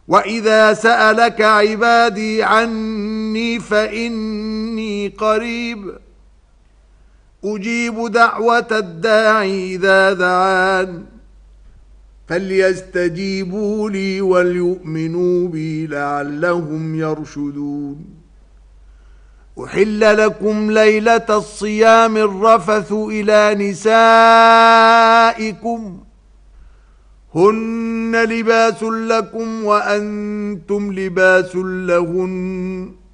وإذا سألك عبادي عني فإني قريب أجيب دعوة الداعي إذا دعان فليستجيبوا لي وليؤمنوا بي لعلهم يرشدون أحل لكم ليلة الصيام الرفث إلى نسائكم هن لباس لكم وأنتم لباس لهن